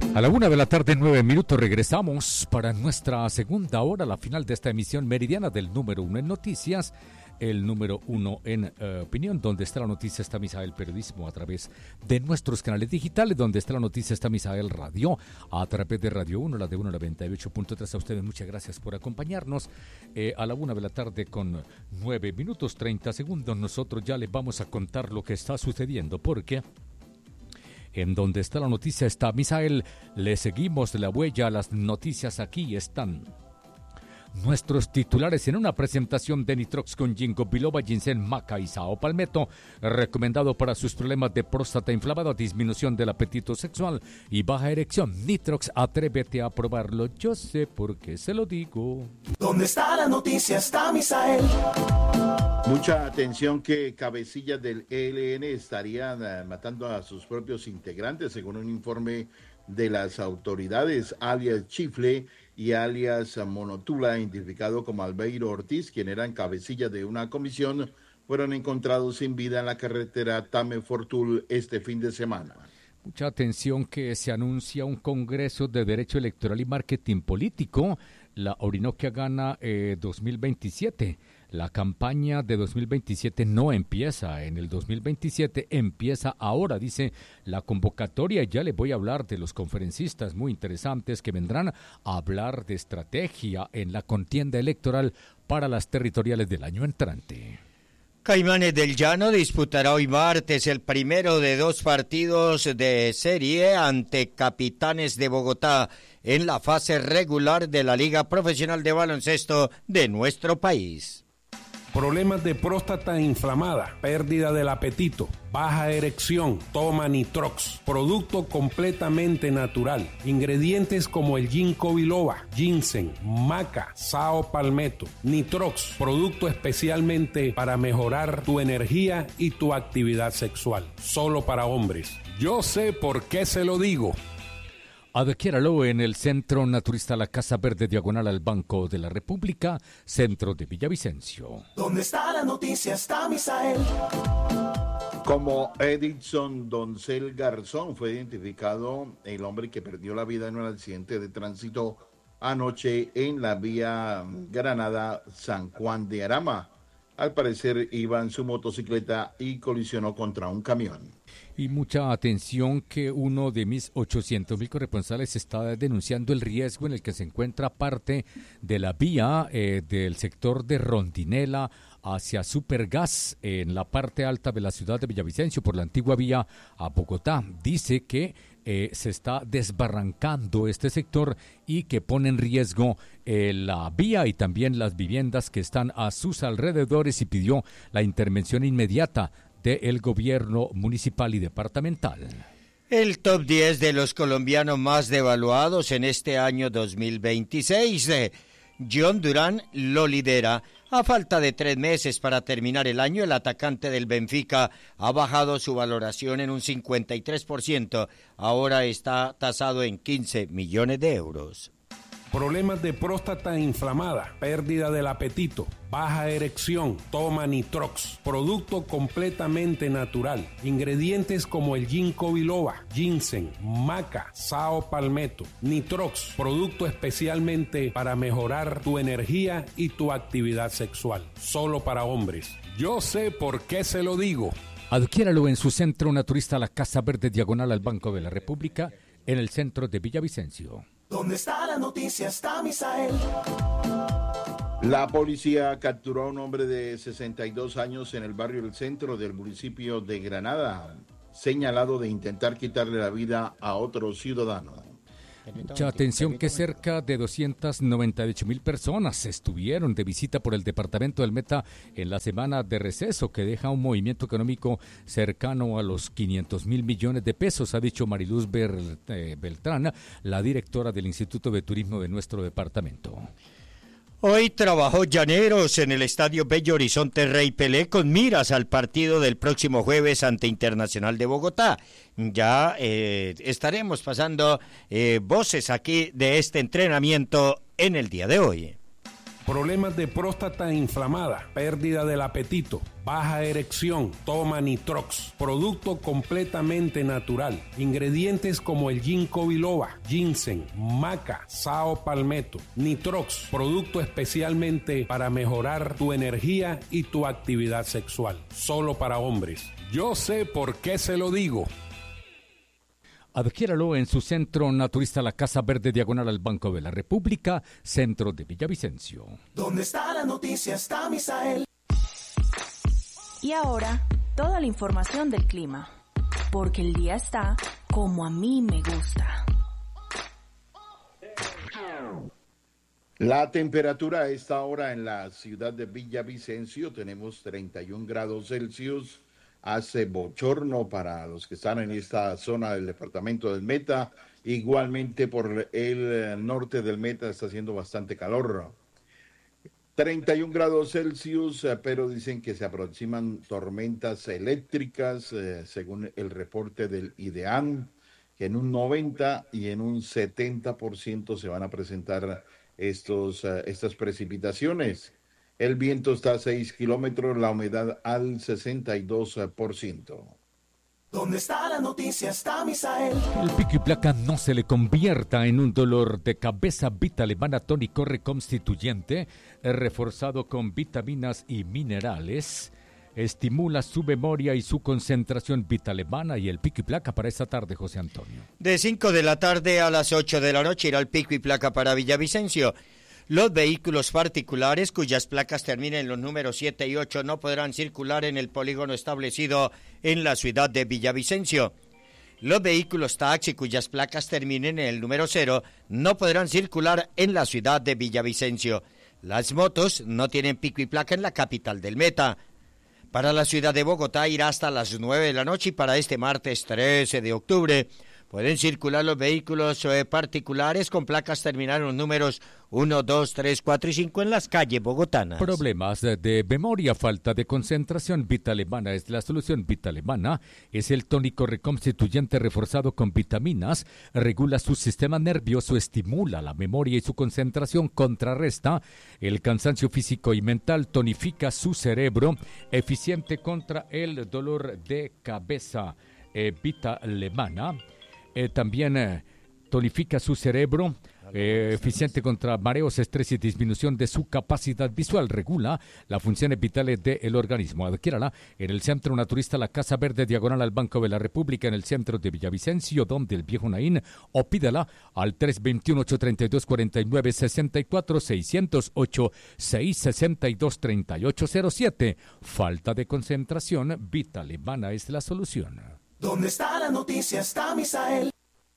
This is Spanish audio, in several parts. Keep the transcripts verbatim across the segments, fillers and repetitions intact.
A la una de la tarde, nueve minutos, regresamos para nuestra segunda hora, la final de esta emisión meridiana del número uno en noticias, el número uno en uh, opinión. Donde está la noticia está Misael Periodismo a través de nuestros canales digitales. Donde está la noticia está Misael Radio a través de Radio uno, la de uno noventa y ocho punto tres. A ustedes muchas gracias por acompañarnos. Eh, a la una de la tarde con nueve minutos treinta segundos, nosotros ya les vamos a contar lo que está sucediendo, porque en donde está la noticia está Misael. Le seguimos la huella a las noticias. Aquí están nuestros titulares en una presentación de Nitrox con ginkgo biloba, ginseng, maca y sao palmetto, recomendado para sus problemas de próstata inflamada, disminución del apetito sexual y baja erección. Nitrox, atrévete a probarlo. Yo sé por qué se lo digo. ¿Dónde está la noticia? Está Misael. Mucha atención que cabecillas del E L N estarían uh, matando a sus propios integrantes, según un informe de las autoridades. Alias Chifle y alias Monotula, identificado como Albeiro Ortiz, quien eran cabecillas de una comisión, fueron encontrados sin vida en la carretera Tame-Fortul este fin de semana. Mucha atención que se anuncia un congreso de Derecho Electoral y Marketing Político. La Orinoquia gana eh, dos mil veintisiete. La campaña de dos mil veintisiete no empieza en el dos mil veintisiete, empieza ahora, dice la convocatoria. Ya les voy a hablar de los conferencistas muy interesantes que vendrán a hablar de estrategia en la contienda electoral para las territoriales del año entrante. Caimanes del Llano disputará hoy martes el primero de dos partidos de serie ante Capitanes de Bogotá en la fase regular de la Liga Profesional de Baloncesto de nuestro país. Problemas de próstata inflamada, pérdida del apetito, baja erección, toma Nitrox, producto completamente natural, ingredientes como el ginkgo biloba, ginseng, maca, sao palmetto. Nitrox, producto especialmente para mejorar tu energía y tu actividad sexual, solo para hombres. Yo sé por qué se lo digo. Adquiéralo en el Centro Naturista La Casa Verde, diagonal al Banco de la República, centro de Villavicencio. ¿Dónde está la noticia? Está Misael. Como Edison Doncel Garzón fue identificado el hombre que perdió la vida en un accidente de tránsito anoche en la vía Granada-San Juan de Arama. Al parecer iba en su motocicleta y colisionó contra un camión. Y mucha atención que uno de mis ochocientos mil corresponsales está denunciando el riesgo en el que se encuentra parte de la vía eh, del sector de Rondinela hacia Supergas en la parte alta de la ciudad de Villavicencio por la antigua vía a Bogotá. Dice que eh, se está desbarrancando este sector y que pone en riesgo eh, la vía y también las viviendas que están a sus alrededores, y pidió la intervención inmediata del gobierno municipal y departamental. El top diez de los colombianos más devaluados en este año dos mil veintiséis. Eh, John Durán lo lidera. A falta de tres meses para terminar el año, el atacante del Benfica ha bajado su valoración en un cincuenta y tres por ciento. Ahora está tasado en quince millones de euros. Problemas de próstata inflamada, pérdida del apetito, baja erección, toma Nitrox, producto completamente natural, ingredientes como el ginkgo biloba, ginseng, maca, sao palmetto. Nitrox, producto especialmente para mejorar tu energía y tu actividad sexual, solo para hombres. Yo sé por qué se lo digo. Adquiéralo en su centro naturista La Casa Verde, diagonal al Banco de la República, en el centro de Villavicencio. ¿Dónde está la noticia? Está Misael. La policía capturó a un hombre de sesenta y dos años en el barrio del centro del municipio de Granada, señalado de intentar quitarle la vida a otro ciudadano. Mucha atención que cerca de doscientas noventa y ocho mil personas estuvieron de visita por el departamento del Meta en la semana de receso, que deja un movimiento económico cercano a los quinientos mil millones de pesos, ha dicho Mariluz Beltrán, la directora del Instituto de Turismo de nuestro departamento. Hoy trabajó Llaneros en el Estadio Bello Horizonte Rey Pelé con miras al partido del próximo jueves ante Internacional de Bogotá. Ya eh, estaremos pasando eh, voces aquí de este entrenamiento en el día de hoy. problemas de próstata inflamada, pérdida del apetito, baja erección, toma Nitrox, producto completamente natural. Ingredientes como el ginkgo biloba, ginseng, maca, sao palmetto. Nitrox, producto especialmente para mejorar tu energía y tu actividad sexual. Solo para hombres. Yo sé por qué se lo digo. Adquiéralo en su centro naturista La Casa Verde, diagonal al Banco de la República, centro de Villavicencio. ¿Dónde está la noticia? Está Misael. Y ahora, toda la información del clima, porque el día está como a mí me gusta. La temperatura a esta hora en la ciudad de Villavicencio, tenemos treinta y un grados Celsius. Hace bochorno para los que están en esta zona del departamento del Meta. Igualmente por el norte del Meta está haciendo bastante calor. treinta y un grados Celsius, pero dicen que se aproximan tormentas eléctricas, eh, según el reporte del IDEAM, que en un noventa y en un setenta por ciento se van a presentar estos, uh, estas precipitaciones. El viento está a seis kilómetros, la humedad al sesenta y dos por ciento. ¿Dónde está la noticia? Está Misael. El pico y placa no se le convierta en un dolor de cabeza. Vita Alemana tónico reconstituyente, reforzado con vitaminas y minerales. Estimula su memoria y su concentración. Vita Alemana y el pico y placa para esta tarde, José Antonio. De cinco de la tarde a las ocho de la noche irá el pico y placa para Villavicencio. Los vehículos particulares cuyas placas terminen en los números siete y ocho no podrán circular en el polígono establecido en la ciudad de Villavicencio. Los vehículos taxi cuyas placas terminen en el número cero no podrán circular en la ciudad de Villavicencio. Las motos no tienen pico y placa en la capital del Meta. Para la ciudad de Bogotá irá hasta las nueve de la noche y para este martes trece de octubre pueden circular los vehículos eh, particulares con placas terminadas en los números uno, dos, tres, cuatro y cinco en las calles bogotanas. Problemas de, de memoria, falta de concentración. Vita Alemana es la solución. Vita Alemana es el tónico reconstituyente reforzado con vitaminas, regula su sistema nervioso, estimula la memoria y su concentración, contrarresta el cansancio físico y mental, tonifica su cerebro, eficiente contra el dolor de cabeza. Eh, Vita Alemana Eh, también eh, tonifica su cerebro, eh, eficiente contra mareos, estrés y disminución de su capacidad visual, regula las funciones vitales del organismo. Adquiérala en el Centro Naturista La Casa Verde, diagonal al Banco de la República, en el centro de Villavicencio, donde el Viejo Naín, o pídala al tres dos uno, ocho tres dos, cuatro nueve seis cuatro, seis cero ocho, seis seis dos, tres ocho cero siete. Falta de concentración, Vita Alemana es la solución. ¿Dónde está la noticia? Está Misael.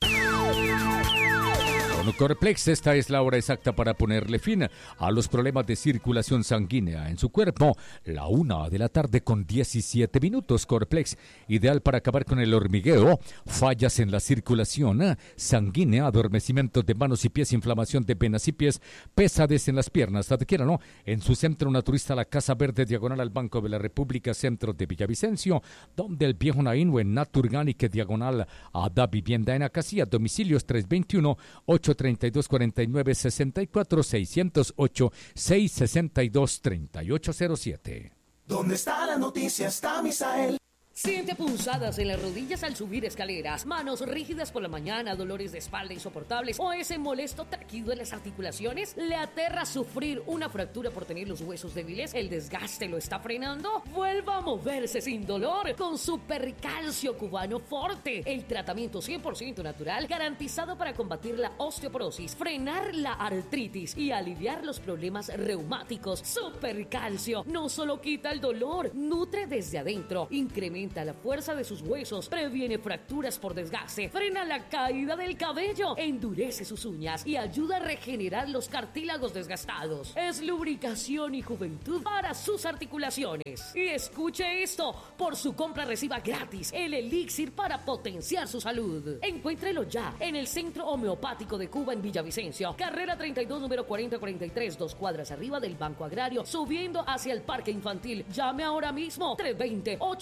Con Corplex, esta es la hora exacta para ponerle fin a los problemas de circulación sanguínea en su cuerpo. La una de la tarde con diecisiete minutos. Corplex, ideal para acabar con el hormigueo, fallas en la circulación sanguínea, adormecimientos de manos y pies, inflamación de venas y pies, pesadez en las piernas. Adquiéralo en su centro naturista La Casa Verde, diagonal al Banco de la República, centro de Villavicencio, donde el Viejo Naín, o en Naturgánic, diagonal a Da Vivienda en Acacía. Domicilios tres dos uno, ocho tres dos, cuatro nueve seis cuatro, seis cero ocho, seis seis dos, tres ocho cero siete. ¿Dónde está la noticia? Está Misael. Siente punzadas en las rodillas al subir escaleras, manos rígidas por la mañana, dolores de espalda insoportables o ese molesto taquido en las articulaciones. ¿Le aterra sufrir una fractura por tener los huesos débiles? ¿El desgaste lo está frenando? Vuelva a moverse sin dolor con Supercalcio Cubano Forte, el tratamiento cien por ciento natural garantizado para combatir la osteoporosis, frenar la artritis y aliviar los problemas reumáticos. Supercalcio no solo quita el dolor, nutre desde adentro, incrementa la fuerza de sus huesos, previene fracturas por desgaste, frena la caída del cabello, endurece sus uñas y ayuda a regenerar los cartílagos desgastados. Es lubricación y juventud para sus articulaciones. Y escuche esto, por su compra reciba gratis el elixir para potenciar su salud. Encuéntrelo ya en el Centro Homeopático de Cuba en Villavicencio, carrera treinta y dos, número cuarenta cuarenta y tres, dos cuadras arriba del Banco Agrario, subiendo hacia el Parque Infantil. Llame ahora mismo, tres dos cero, ocho seis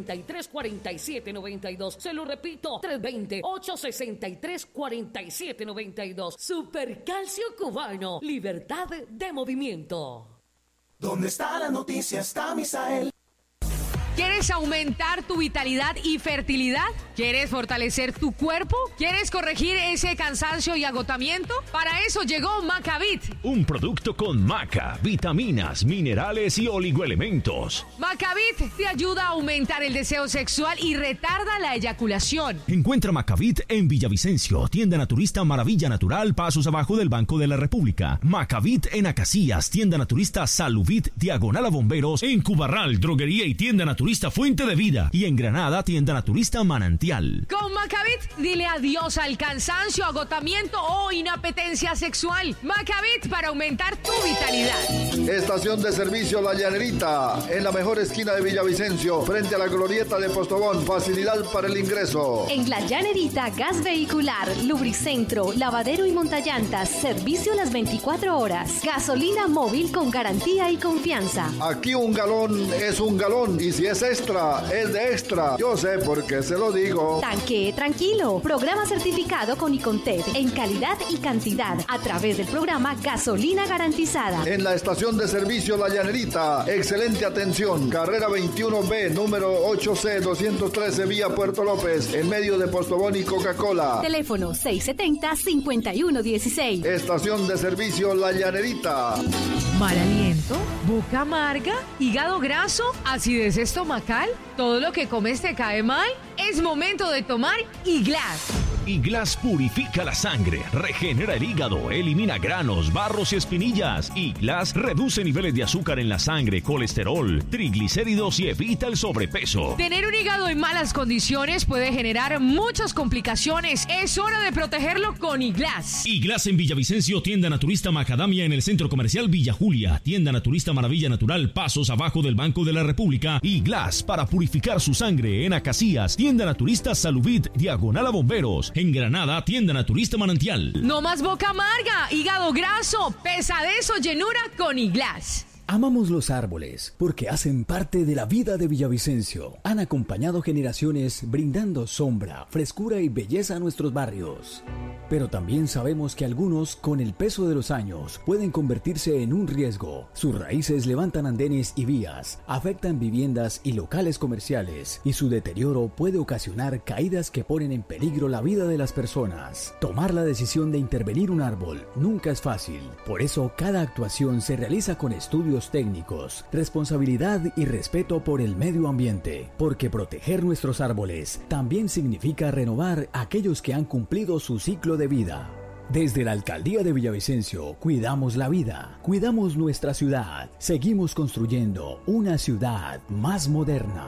sesenta y tres, cuarenta y siete, noventa y dos. Se lo repito, tres dos cero, ocho sesenta y tres, cuarenta y siete, noventa y dos. Supercalcio Cubano, libertad de movimiento. ¿Dónde está la noticia? Está Misael. ¿Quieres aumentar tu vitalidad y fertilidad? ¿Quieres fortalecer tu cuerpo? ¿Quieres corregir ese cansancio y agotamiento? Para eso llegó Macavit. Un producto con maca, vitaminas, minerales y oligoelementos. Macavit te ayuda a aumentar el deseo sexual y retarda la eyaculación. Encuentra Macavit en Villavicencio, tienda naturista Maravilla Natural, pasos abajo del Banco de la República. Macavit en Acacias, tienda naturista Saluvit, diagonal a Bomberos. En Cubarral, droguería y tienda naturista Fuente de Vida, y en Granada, tienda naturista Manantial. Con Macavit, dile adiós al cansancio, agotamiento o inapetencia sexual. Macavit para aumentar tu vitalidad. Estación de servicio La Llanerita, en la mejor esquina de Villavicencio, frente a la glorieta de Postobón. Facilidad para el ingreso. En La Llanerita, gas vehicular, lubricentro, lavadero y montallantas. Servicio las veinticuatro horas. Gasolina móvil con garantía y confianza. Aquí un galón es un galón, y si es extra, es de extra. Yo sé por qué se lo digo. Tanque tranquilo. Programa certificado con Icontec en calidad y cantidad a través del programa Gasolina Garantizada. En la estación de servicio La Llanerita, excelente atención. Carrera veintiuno B, número ocho C doscientos trece, vía Puerto López, en medio de Postobón y Coca-Cola. Teléfono seis setenta, cincuenta y uno dieciséis. Estación de servicio La Llanerita. Mal aliento, boca amarga, hígado graso, acidez estomacal, todo lo que comes te cae mal. Es momento de tomar Iglas. Iglas purifica la sangre, regenera el hígado, elimina granos, barros y espinillas. Iglas reduce niveles de azúcar en la sangre, colesterol, triglicéridos y evita el sobrepeso. Tener un hígado en malas condiciones puede generar muchas complicaciones. Es hora de protegerlo con Iglas. Iglas en Villavicencio, tienda naturista Macadamia en el Centro Comercial Villa Julia, tienda naturista Maravilla Natural, pasos abajo del Banco de la República. Iglas para purificar su sangre en Acacias, tienda naturista Saluvit, diagonal a Bomberos. En Granada, tienda naturista Manantial. No más boca amarga, hígado graso, pesadez o llenura con Iglas. Amamos los árboles porque hacen parte de la vida de Villavicencio. Han acompañado generaciones brindando sombra, frescura y belleza a nuestros barrios. Pero también sabemos que algunos, con el peso de los años, pueden convertirse en un riesgo. Sus raíces levantan andenes y vías, afectan viviendas y locales comerciales, y su deterioro puede ocasionar caídas que ponen en peligro la vida de las personas. Tomar la decisión de intervenir un árbol nunca es fácil. Por eso, cada actuación se realiza con estudios técnicos, responsabilidad y respeto por el medio ambiente, porque proteger nuestros árboles también significa renovar aquellos que han cumplido su ciclo de vida. Desde la Alcaldía de Villavicencio, cuidamos la vida, cuidamos nuestra ciudad, seguimos construyendo una ciudad más moderna.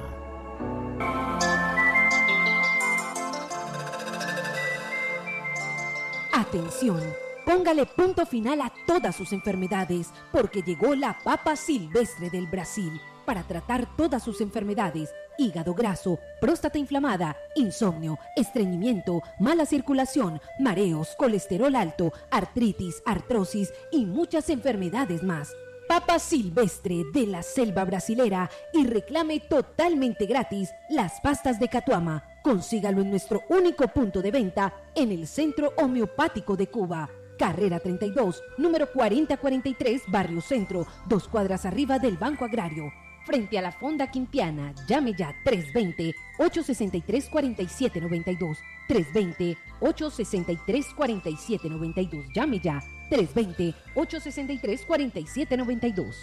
Atención. Póngale punto final a todas sus enfermedades, porque llegó la papa silvestre del Brasil para tratar todas sus enfermedades: hígado graso, próstata inflamada, insomnio, estreñimiento, mala circulación, mareos, colesterol alto, artritis, artrosis y muchas enfermedades más. Papa silvestre de la selva brasilera, y reclame totalmente gratis las pastas de Catuama. Consígalo en nuestro único punto de venta en el Centro Homeopático de Cuba. Carrera treinta y dos, número cuarenta cuarenta y tres, Barrio Centro, dos cuadras arriba del Banco Agrario, frente a la Fonda Quintiana. Llame ya tres dos cero, ocho seis tres, cuatro siete nueve dos, tres dos cero, ocho seis tres, cuatro siete nueve dos. Llame ya, tres dos cero, ocho seis tres, cuatro siete nueve dos.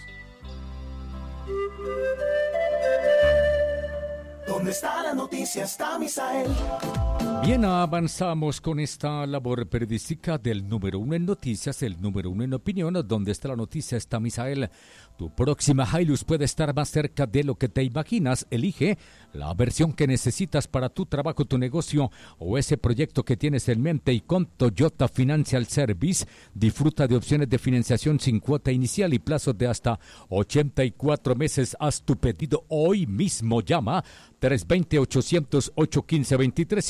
¿Dónde está la noticia? Está Misael. Bien, avanzamos con esta labor periodística del número uno en noticias, el número uno en opinión. Donde está la noticia está Misael. Tu próxima Hilux puede estar más cerca de lo que te imaginas. Elige la versión que necesitas para tu trabajo, tu negocio o ese proyecto que tienes en mente, y con Toyota Financial Service disfruta de opciones de financiación sin cuota inicial y plazos de hasta ochenta y cuatro meses. Haz tu pedido hoy mismo. Llama tres dos cero, ocho cero cero, ocho uno cinco dos tres y conoce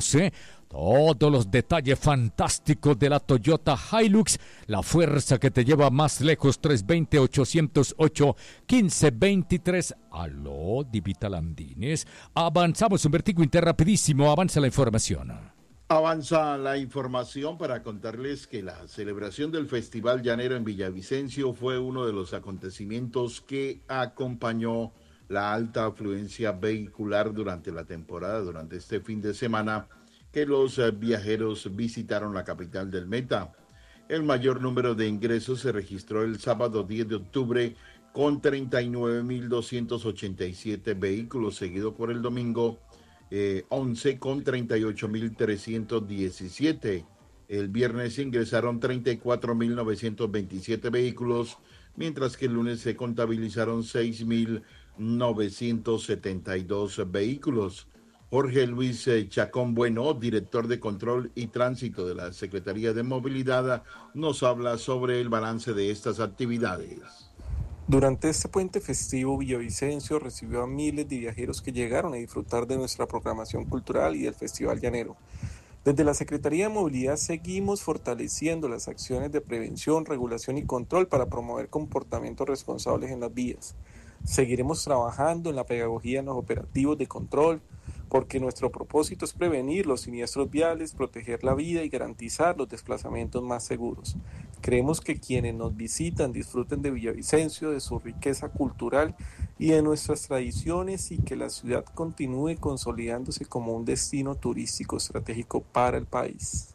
conoce todos los detalles fantásticos de la Toyota Hilux, la fuerza que te lleva más lejos. Tres dos cero, ocho cero ocho, uno cinco dos tres. Aló, Divita Landines. Avanzamos un vertigo rapidísimo, avanza la información. Avanza la información para contarles que la celebración del Festival Llanero en Villavicencio fue uno de los acontecimientos que acompañó la alta afluencia vehicular durante la temporada, durante este fin de semana, que los eh, viajeros visitaron la capital del Meta. El mayor número de ingresos se registró el sábado diez de octubre con treinta y nueve mil doscientos ochenta y siete vehículos, seguido por el domingo eh, once con treinta y ocho mil trescientos diecisiete. El viernes ingresaron treinta y cuatro mil novecientos veintisiete vehículos, mientras que el lunes se contabilizaron seis mil novecientos setenta y dos vehículos. Jorge Luis Chacón Bueno, director de Control y Tránsito de la Secretaría de Movilidad, nos habla sobre el balance de estas actividades. Durante este puente festivo, Villavicencio recibió a miles de viajeros que llegaron a disfrutar de nuestra programación cultural y del Festival Llanero. Desde la Secretaría de Movilidad seguimos fortaleciendo las acciones de prevención, regulación y control para promover comportamientos responsables en las vías. Seguiremos trabajando en la pedagogía en los operativos de control, porque nuestro propósito es prevenir los siniestros viales, proteger la vida y garantizar los desplazamientos más seguros. Creemos que quienes nos visitan disfruten de Villavicencio, de su riqueza cultural y de nuestras tradiciones, y que la ciudad continúe consolidándose como un destino turístico estratégico para el país.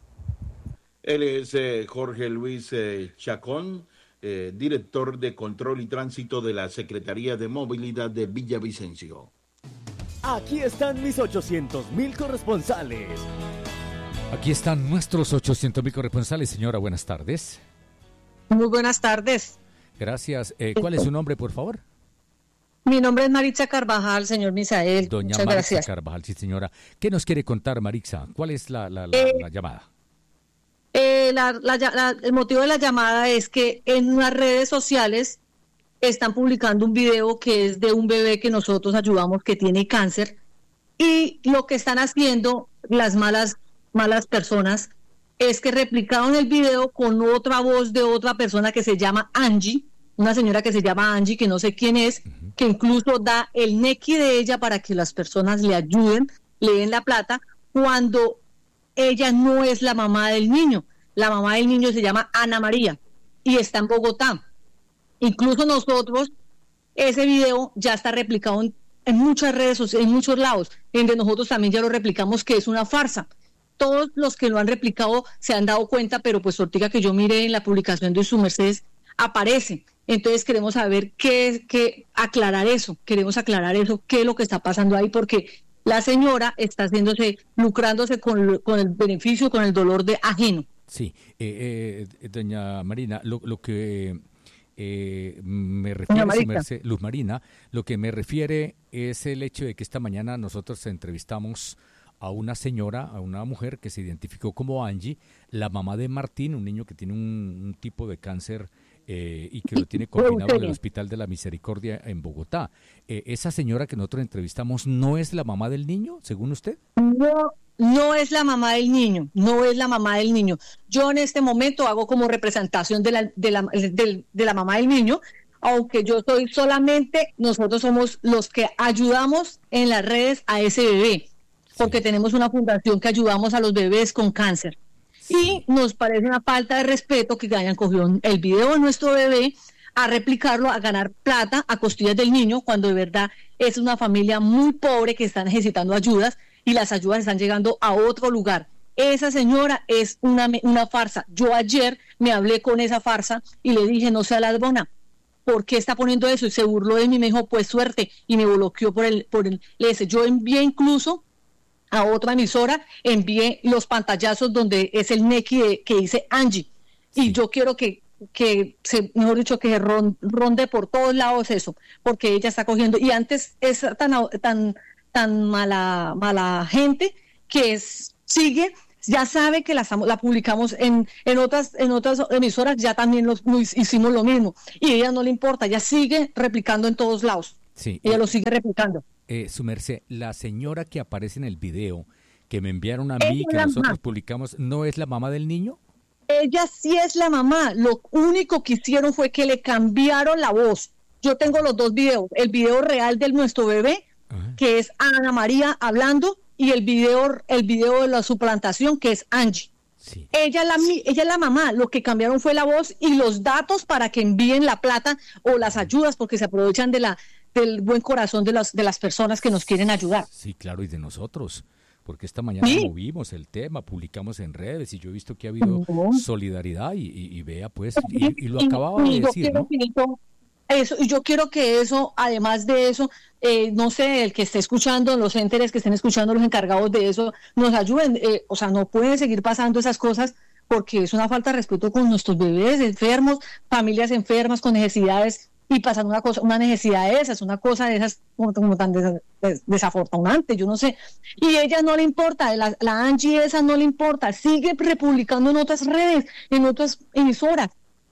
Él es eh, Jorge Luis eh, Chacón, eh, director de Control y Tránsito de la Secretaría de Movilidad de Villavicencio. Aquí están mis ochocientos mil corresponsales. Aquí están nuestros ochocientos mil corresponsales. Señora, buenas tardes. Muy buenas tardes. Gracias. Eh, ¿Cuál es su nombre, por favor? Mi nombre es Maritza Carvajal, señor Misael. Doña Muchas Maritza gracias. Carvajal, sí, señora. ¿Qué nos quiere contar, Maritza? ¿Cuál es la, la, la, Eh, la llamada? Eh, la- la- la- el motivo de la llamada es que en las redes sociales están publicando un video que es de un bebé que nosotros ayudamos que tiene cáncer, y lo que están haciendo las malas, malas personas es que replicaron el video con otra voz de otra persona que se llama Angie, una señora que se llama Angie, que no sé quién es, que incluso da el N E C I de ella para que las personas le ayuden, le den la plata, cuando ella no es la mamá del niño. La mamá del niño se llama Ana María y está en Bogotá. Incluso nosotros, ese video ya está replicado en, en muchas redes sociales, en muchos lados, en donde nosotros también ya lo replicamos, que es una farsa. Todos los que lo han replicado se han dado cuenta, pero pues ahorita que yo miré en la publicación de su Mercedes, aparece. Entonces queremos saber qué, qué, aclarar eso, queremos aclarar eso, qué es lo que está pasando ahí, porque la señora está haciéndose, lucrándose con, lo- con el beneficio, con el dolor de ajeno. Sí, eh, eh, doña Marina, lo, lo que eh, me refiere, Doña su Marita. merced, Luz Marina, lo que me refiere es el hecho de que esta mañana nosotros entrevistamos a una señora, a una mujer que se identificó como Angie, la mamá de Martín, un niño que tiene un, un tipo de cáncer eh, y que lo tiene confinado en el leucemia. Hospital de la Misericordia en Bogotá. Eh, ¿Esa señora que nosotros entrevistamos no es la mamá del niño, según usted? No, no es la mamá del niño, no es la mamá del niño. Yo en este momento hago como representación de la, de la, del- de la mamá del niño, aunque yo soy solamente, nosotros somos los que ayudamos en las redes a ese bebé, porque tenemos una fundación que ayudamos a los bebés con cáncer. Y nos parece una falta de respeto que hayan cogido el video de nuestro bebé a replicarlo, a ganar plata a costillas del niño, cuando de verdad es una familia muy pobre que está necesitando ayudas, y las ayudas están llegando a otro lugar. Esa señora es una, me- una farsa. Yo ayer me hablé con esa farsa y le dije, no sea ladrona, ¿por qué está poniendo eso? Y se burló de mí, me dijo, pues suerte, y me bloqueó por el, por el, le dice, yo envié incluso a otra emisora, envié los pantallazos donde es el N E C I de- que dice Angie, y yo quiero que, que se, mejor dicho, que se ron- ronde por todos lados eso, porque ella está cogiendo, y antes es tan, au- tan, tan mala, mala gente que es, sigue, ya sabe que la, estamos- la publicamos en, en otras en otras emisoras, ya también los, lo hicimos lo mismo, y a ella no le importa, ella sigue replicando en todos lados, Sí. ella lo sigue replicando. Eh, su merced, la señora que aparece en el video, que me enviaron a mí, que nosotros mamá. publicamos, ¿no es la mamá del niño? Ella sí es la mamá. Lo único que hicieron fue que le cambiaron la voz. Yo tengo los dos videos. El video real de nuestro bebé, Ajá. que es Ana María hablando, y el video, el video de la suplantación, que es Angie. Sí. Ella, la, ella es la mamá. Lo que cambiaron fue la voz y los datos para que envíen la plata o las ayudas, porque se aprovechan de la del buen corazón de las, de las personas que nos quieren ayudar. Sí, claro, y de nosotros. Porque esta mañana sí. movimos el tema, publicamos en redes y yo he visto que ha habido no. solidaridad y, y, y vea pues, y, y lo acababa de decir, ¿no? Eso, y yo quiero que eso, además de eso, eh, no sé, el que esté escuchando, los enteres que estén escuchando, los encargados de eso, nos ayuden. Eh, o sea, no pueden seguir pasando esas cosas porque es una falta de respeto con nuestros bebés enfermos, familias enfermas con necesidades, y pasando una cosa, una necesidad de esas, una cosa de esas como, como tan des, des, desafortunante, yo no sé. Y a ella no le importa, la, la Angie esa no le importa, sigue republicando en otras redes, en otras emisoras.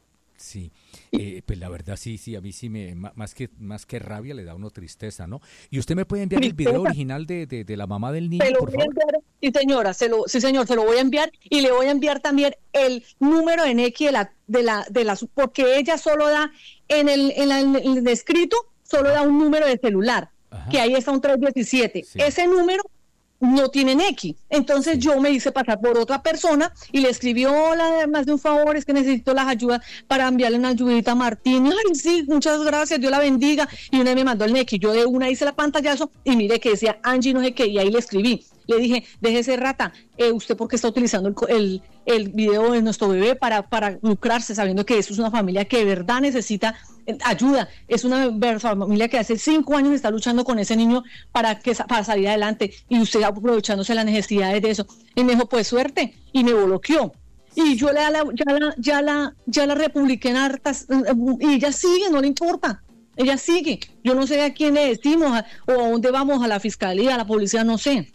Sí. Eh, pues la verdad sí, sí, a mí sí me, más que más que rabia le da uno tristeza, ¿no? Y usted me puede enviar tristeza. El video original de, de, de la mamá del niño, se lo por voy favor. A enviar, sí señora, se lo, sí señor, se lo voy a enviar y le voy a enviar también el número en X de la, de la, de la, porque ella solo da en el, en, la, en el escrito solo da un número de celular, Ajá. que ahí está un tres diecisiete. Sí. Ese número no tienen X. Entonces sí. yo me hice pasar por otra persona y le escribí, hola, más de un favor, es que necesito las ayudas para enviarle una ayudita a Martín. Ay, sí, muchas gracias, Dios la bendiga. Y una me mandó el X. Yo de una hice la pantallazo y mire que decía Angie no sé qué, y ahí le escribí. Le dije, déjese rata, eh, usted porque está utilizando el, el, el video de nuestro bebé para, para lucrarse, sabiendo que eso es una familia que de verdad necesita ayuda. Es una familia que hace cinco años está luchando con ese niño para, que, para salir adelante, y usted aprovechándose de las necesidades de eso. Y me dijo, pues suerte, y me bloqueó. Y yo la, la, ya, la, ya, la, ya la republiqué en hartas, y ella sigue, no le importa. Ella sigue. Yo no sé a quién le decimos, a, o a dónde vamos, a la fiscalía, a la policía, no sé.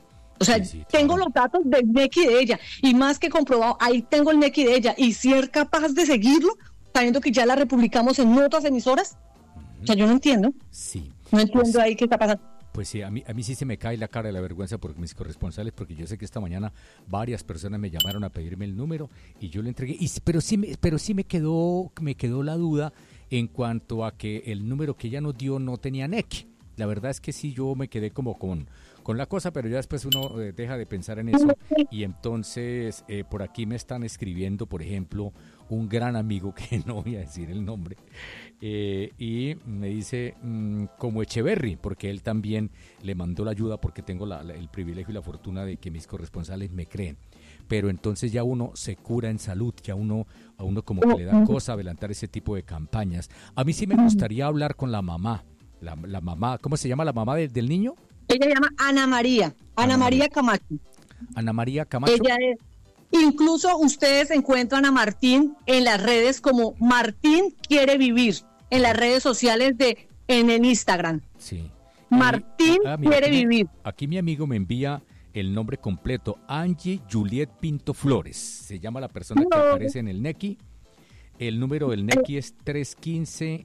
O sea, sí, sí, tengo claro. los datos del N E C I de ella, y más que comprobado, ahí tengo el N E C I de ella, y si es capaz de seguirlo, sabiendo que ya la republicamos en otras emisoras, uh-huh. o sea, yo no entiendo. Sí. No entiendo pues, ahí qué está pasando. Pues sí, a mí, a mí sí se me cae la cara de la vergüenza por mis corresponsales, porque yo sé que esta mañana varias personas me llamaron a pedirme el número, y yo le entregué, y, pero sí, me, pero sí me quedó, me quedó la duda en cuanto a que el número que ella nos dio no tenía N E C I. La verdad es que sí, yo me quedé como con... con la cosa, pero ya después uno eh, deja de pensar en eso. Y entonces eh, por aquí me están escribiendo, por ejemplo, un gran amigo, que no voy a decir el nombre, eh, y me dice mmm, como Echeverry, porque él también le mandó la ayuda, porque tengo la, la, el privilegio y la fortuna de que mis corresponsales me creen. Pero entonces ya uno se cura en salud, ya uno a uno como que le da cosa adelantar ese tipo de campañas. A mí sí me gustaría hablar con la mamá, la, la mamá, ¿cómo se llama la mamá de, del niño? Ella se llama Ana María, Ana, Ana María Camacho. Ana María Camacho. Ella es, incluso ustedes encuentran a Martín en las redes como Martín Quiere Vivir, en las redes sociales de en el Instagram. Sí. Martín y, ah, mira, Quiere aquí, Vivir. Aquí mi amigo me envía el nombre completo, Angie Juliet Pinto Flores. Se llama la persona no. que aparece en el N E C I. El número del N E C I es tres uno cinco,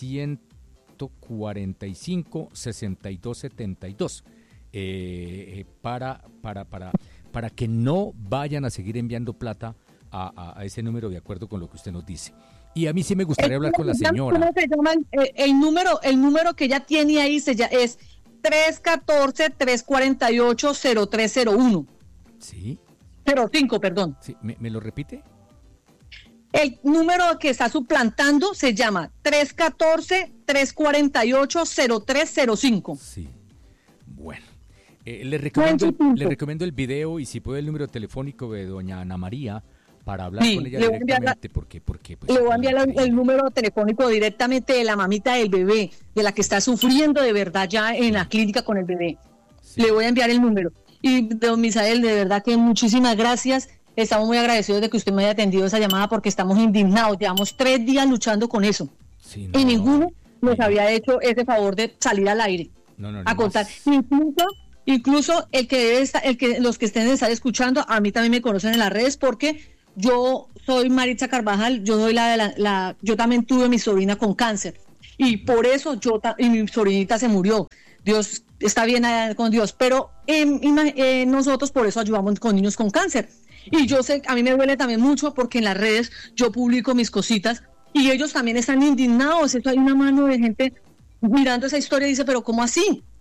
ciento cuarenta y cinco, sesenta y dos setenta y dos. Eh, para, para, para, para que no vayan a seguir enviando plata a, a, a ese número, de acuerdo con lo que usted nos dice. Y a mí sí me gustaría hablar con la señora. ¿Cómo se llama? El, el, número, el número que ella tiene ahí se llama, es tres uno cuatro, tres cuatro ocho, cero tres cero uno. Sí. cero cinco, perdón. Sí, ¿me, me lo repite? El número que está suplantando se llama tres uno cuatro, tres cuatro ocho, cero tres cero cinco. Sí. Bueno. Eh, le, recomiendo el, le recomiendo el video, y si puede el número telefónico de doña Ana María para hablar sí, con ella directamente, la, porque, porque pues, le voy a enviar el, el número telefónico directamente de la mamita del bebé, de la que está sufriendo de verdad ya en la clínica con el bebé. Sí. Le voy a enviar el número. Y don Misael, de verdad que muchísimas gracias. Estamos muy agradecidos de que usted me haya atendido esa llamada, porque estamos indignados. Llevamos tres días luchando con eso. Sí, no, y ninguno no, nos no, había hecho ese favor de salir al aire no, no, no, a contar. Incluso Incluso el que debe estar, el que los que estén estar escuchando, a mí también me conocen en las redes, porque yo soy Maritza Carvajal, yo soy la de la, la yo también tuve mi sobrina con cáncer, y por eso yo y mi sobrinita se murió. Dios está bien con Dios, pero eh, eh, nosotros por eso ayudamos con niños con cáncer. Y yo sé, a mí me duele también mucho porque en las redes yo publico mis cositas y ellos también están indignados. Esto hay una mano de gente mirando esa historia y dice, pero ¿cómo así?